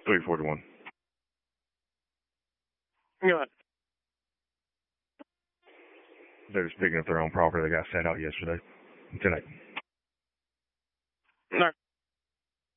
341. Go ahead. They're just picking up their own property that got sent out yesterday. Tonight. All right.